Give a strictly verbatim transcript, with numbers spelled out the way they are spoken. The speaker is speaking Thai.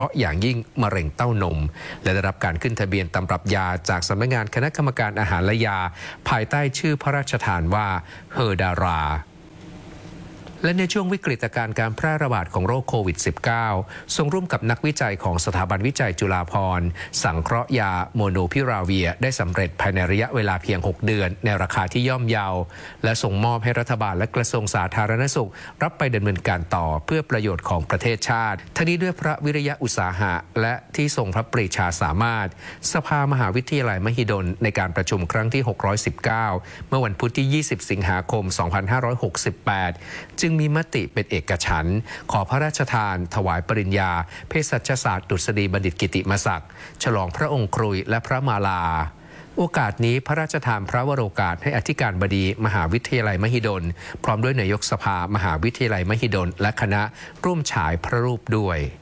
เพราะอย่างยิ่งมะเร็งเต้านมและได้รับการขึ้นทะเบียนตำรับยาจากสำนักงานคณะกรรมการอาหารและยาภายใต้ชื่อพระราชทานว่าเฮอดาราและในช่วงวิกฤตการณ์การแพร่ระบาดของโรคโควิด สิบเก้า ทรงร่วมกับนักวิจัยของสถาบันวิจัยจุฬาภรณ์สังเคราะห์ยาโมโนพิราเวียได้สำเร็จภายในระยะเวลาเพียงหกเดือนในราคาที่ย่อมเยาและส่งมอบให้รัฐบาลและกระทรวงสาธารณสุขรับไปดำเนินการต่อเพื่อประโยชน์ของประเทศชาติทั้งนี้ด้วยพระวิริยะอุตสาหะและที่ทรงพระปรีชาสามารถสภามหาวิทยาลัยมหิดลในการประชุมครั้งที่หกร้อยสิบเก้าเมื่อวันพุธที่ยี่สิบสิงหาคมสองพันห้าร้อยหกสิบแปดจึงมีมติเป็นเอกฉันท์ขอพระราชทานถวายปริญญาเภสัชศาสตร์ดุษฎีบัณฑิตกิติมศักดิ์ฉลองพระองค์ครุยและพระมาลาโอกาสนี้พระราชทานพระวโรกาสให้อธิการบดีมหาวิทยาลัยมหิดลพร้อมด้วยนายกสภามหาวิทยาลัยมหิดลและคณะร่วมฉายพระรูปด้วย